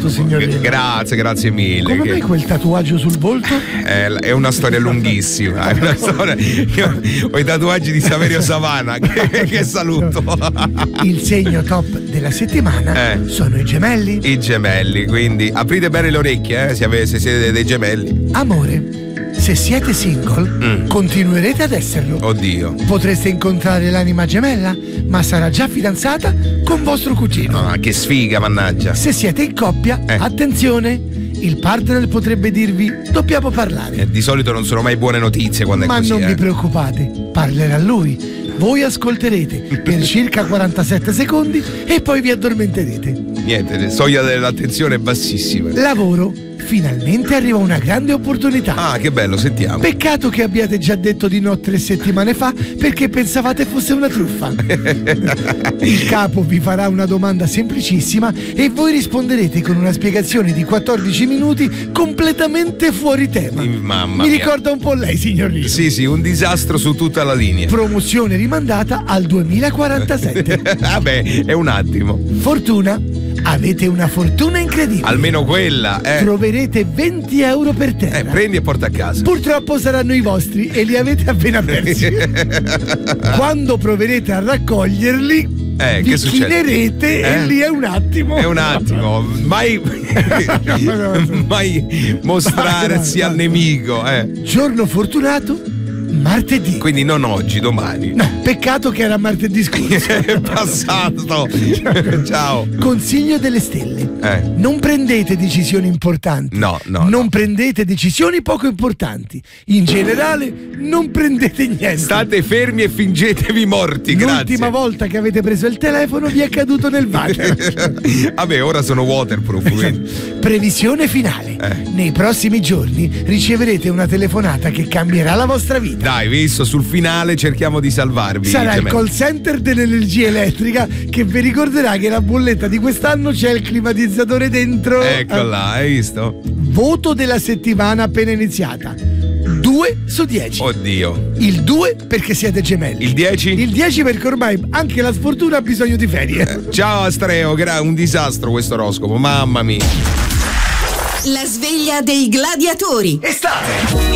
molto, signorino. Grazie mille. Come mai quel tatuaggio sul volto? È una storia lunghissima. È una storia. Io ho i tatuaggi di Saverio Savana. Che saluto. Il segno top della settimana sono i gemelli. I gemelli, quindi aprite bene le orecchie, se siete dei gemelli. Amore. Se siete single, continuerete ad esserlo. Oddio. Potreste incontrare l'anima gemella, ma sarà già fidanzata con vostro cugino. Ah, che sfiga, mannaggia. Se siete in coppia, attenzione, il partner potrebbe dirvi dobbiamo parlare. Di solito non sono mai buone notizie quando è così. Ma non vi preoccupate, parlerà lui. Voi ascolterete per circa 47 secondi e poi vi addormenterete. Niente, soglia dell'attenzione è bassissima. Lavoro. Finalmente arriva una grande opportunità. Ah, che bello, sentiamo. Peccato che abbiate già detto di no 3 settimane fa perché pensavate fosse una truffa. Il capo vi farà una domanda semplicissima e voi risponderete con una spiegazione di 14 minuti completamente fuori tema. Mamma Mi mia. ricorda un po' lei, signor Rino. Sì, un disastro su tutta la linea. Promozione rimandata al 2047. Vabbè, è un attimo. Fortuna. Avete una fortuna incredibile. Almeno quella, Troverete 20 euro per terra. Prendi e porta a casa. Purtroppo saranno i vostri e li avete appena persi. Quando proverete a raccoglierli, vi chinerete e lì è un attimo. È un attimo. Mai mostrarsi al nemico. Giorno fortunato. Martedì. Quindi non oggi, domani. No, peccato che era martedì scorso. È passato. Ciao. Consiglio delle stelle. Non prendete decisioni importanti. No. Non prendete decisioni poco importanti. In generale, non prendete niente. State fermi e fingetevi morti, grazie. L'ultima volta che avete preso il telefono vi è caduto nel water. Vabbè, ora sono waterproof. Quindi. Previsione finale. Nei prossimi giorni riceverete una telefonata che cambierà la vostra vita. Dai, visto, sul finale cerchiamo di salvarvi. Sarà il call center dell'energia elettrica che vi ricorderà che la bolletta di quest'anno c'è il climatizzatore dentro. Ecco là, hai visto? Voto della settimana appena iniziata. 2 su 10. Oddio. Il 2 perché siete gemelli. Il 10? Il 10 perché ormai anche la sfortuna ha bisogno di ferie. Ciao Astreo, un disastro questo oroscopo, mamma mia. La sveglia dei gladiatori. Estate.